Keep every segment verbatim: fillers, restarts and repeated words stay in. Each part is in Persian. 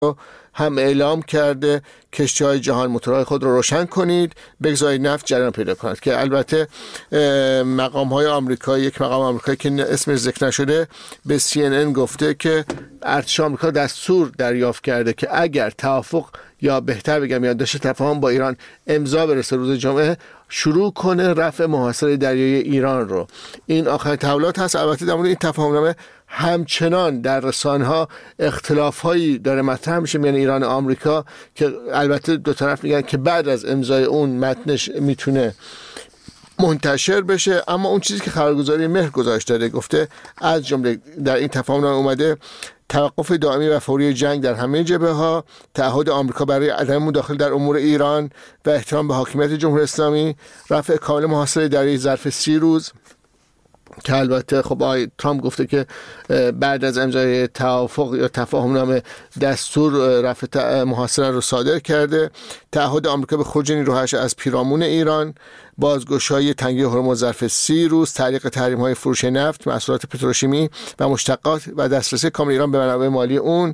هم اعلام کرده کشتی‌های جهان موتورهای خود رو روشن کنید، بگذارید نفت جریان پیدا کند، که البته مقام‌های آمریکایی، یک مقام آمریکایی که اسمش ذکر نشده به سی ان ان گفته که ارتش آمریکا دستور دریافت کرده که اگر توافق یا بهتر بگم یادداشت تفاهم با ایران امضا برسه روز جمعه، شروع کنه رفع محاصره دریایی ایران رو. این آخرین تحولات هست. البته در مورد این تفاهمنامه همچنان در رسانه‌ها اختلاف‌هایی داره مطرح میشه میان ایران و آمریکا، که البته دو طرف میگن که بعد از امضای اون متنش میتونه منتشر بشه. اما اون چیزی که خبرگزاری مهر گذاشته داره، گفته از جمله در این تفاهمنامه اومده توقف دائمی و فوری جنگ در همه جبهه‌ها، تعهد آمریکا برای عدم مداخله در امور ایران و احترام به حاکمیت جمهوری اسلامی، رفع کامل محاصره دریایی ظرف سی روز، که البته خب آقای ترامپ گفته که بعد از امضای توافق یا تفاهمنامه دستور رفع محاصره رو صادر کرده، تعهد آمریکا به خروج نیروهاش از پیرامون ایران، بازگشایی تنگه هرمز ظرف سی روز، تعلیق تحریم‌های فروش نفت، محصولات پتروشیمی و مشتقات و دسترسی کامل ایران به منابع مالی اون،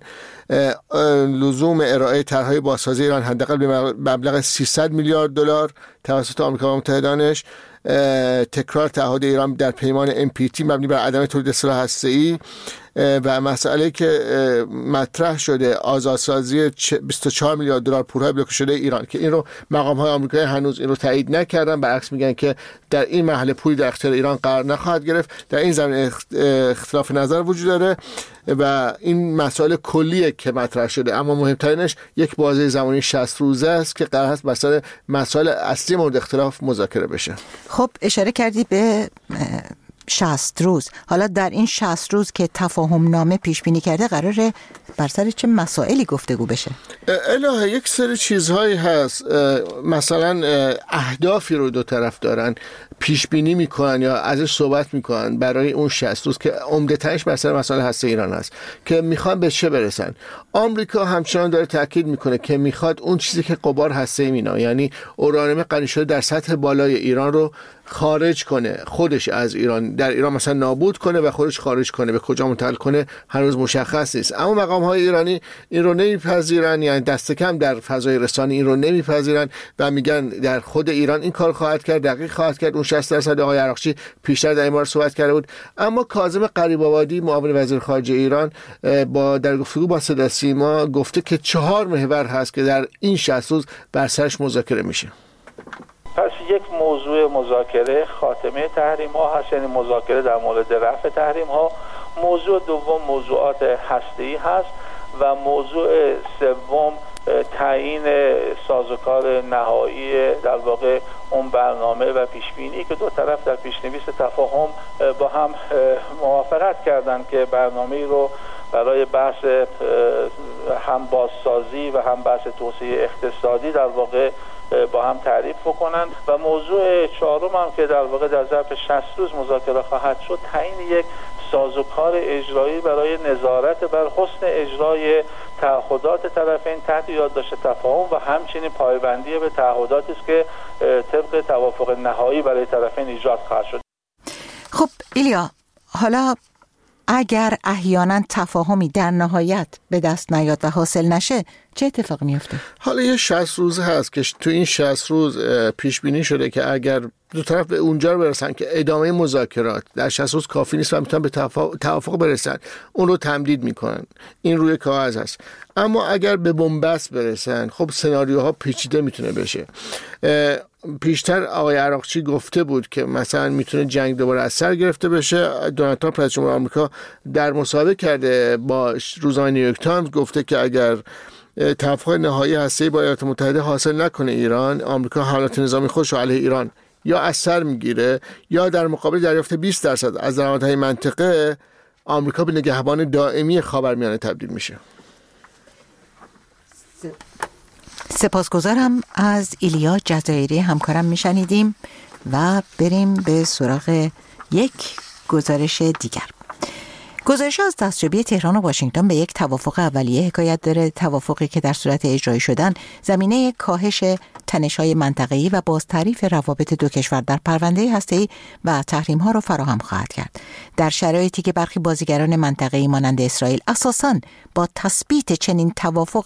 لزوم ارائه طرح‌های بازسازی ایران حداقل به مبلغ سیصد میلیارد دلار توسط آمریکا و متحدانش، تکرار تعهد ایران در پیمان ام پی تی مبنی بر عدم تولید سلاح هسته‌ای، و مسئله که مطرح شده آزادسازی بیست و چهار میلیارد دلار پولهای بلوکه شده ایران، که این رو مقام‌های آمریکایی هنوز این رو تایید نکردن، برعکس میگن که در این مرحله پولی در اختیار ایران قرار نخواهد گرفت. در این زمینه اختلاف نظر وجود داره و این مسائل کلیه که مطرح شده، اما مهمترینش یک بازه زمانی شصت روزه است که قرار است بسیار مسائل اصلی مورد اختلاف مذاکره بشه. خب اشاره کردی به شصت روز. حالا در این شصت روز که تفاهم نامه پیش بینی کرده قراره بر سر چه مسائلی گفتگو بشه؟ الهه یک سری چیزهایی هست، مثلا اهدافی رو دو طرف دارن پیش بینی میکنن یا ازش صحبت میکنن برای اون شصت روز، که عمده ترش بر سر مسائل هسته ایران هست که میخوان به چه برسن. آمریکا همچنان داره تاکید میکنه که میخواد اون چیزی که غبار هسته مینا، یعنی اورانیوم غنی شده در سطح بالای ایران رو خارج کنه، خودش از ایران در ایران مثلا نابود کنه و خودش خارج کنه. به کجا منتقل کنه هنوز مشخص نیست، اما مقام های ایرانی این رو نمیپذیرن، یعنی دست کم در فضای رسانه این رو نمیپذیرن و میگن در خود ایران این کار خواهد کرد، دقیق خواهد کرد. اون شصت درصد آقای عراقچی پیشتر در این باره صحبت کرده بود. اما کاظم غریب‌آبادی معاون وزیر خارجه ایران با در گفتگو با صدا سیما گفته که چهار محور هست که در این شصت روز بر سرش مذاکره میشه. پس یک موضوع مذاکره خاتمه تحریم ها هست، یعنی مذاکره در مورد رفع تحریم ها. موضوع دوم موضوعات هسته‌ای هست و موضوع سوم تعیین سازوکار نهایی در واقع اون برنامه و پیشبینی که دو طرف در پیشنویس تفاهم با هم موافقت کردند که برنامه‌ای رو برای بحث هم بازسازی و هم بحث توسعه اقتصادی در واقع با هم تعریف بکنند. و موضوع چهارم هم که در واقع در ظرف شصت روز مذاکره خواهد شد، تعیین یک سازوکار اجرایی برای نظارت بر حسن اجرای تعهدات طرفین تحت یادداشت تفاهم و همچنین پایبندی به تعهداتی است که طبق توافق نهایی برای طرفین ایجاد خواهد شد. خب ایلیا، حالا اگر احیانا تفاهمی در نهایت به دست نیاد و حاصل نشه چه اتفاق میفته؟ حالا یه شصت روز هست که تو این شصت روز پیش بینی شده که اگر دو طرف به اونجا برسن که ادامه مذاکرات در شصت روز کافی نیست و میتونن به توافق برسن، اون رو تمدید میکنن. این روی کاغذ هست. اما اگر به بنبست برسن، خب سناریوها پیچیده میتونه بشه. پیشتر آقای عراقچی گفته بود که مثلا میتونه جنگ دوباره از سر گرفته بشه. دونالد ترامپ رئیس جمهور آمریکا در مصاحبه کرده با روزنامه نیویورک تایمز گفته که اگر توافق نهایی هسته‌ای با ایالات متحده حاصل نکنه ایران، آمریکا حملات نظامی خودش رو علیه ایران یا از سر میگیره یا در مقابل دریافت بیست درصد از درآمدهای منطقه آمریکا به نگهبان دائمی خاورمیانه تبدیل میشه. سپاسگزارم از ایلیا جزایری همکارم میشنیدیم و بریم به سراغ یک گزارش دیگر. گزارش از دستیابی تهران و واشنگتن به یک توافق اولیه حکایت داره. توافقی که در صورت اجرایی شدن زمینه کاهش تنش‌های منطقه‌ای و باز تعریف روابط دو کشور در پرونده هسته‌ای و تحریم‌ها را فراهم خواهد کرد. در شرایطی که برخی بازیگران منطقه‌ای مانند اسرائیل اساساً با تثبیت چنین توافق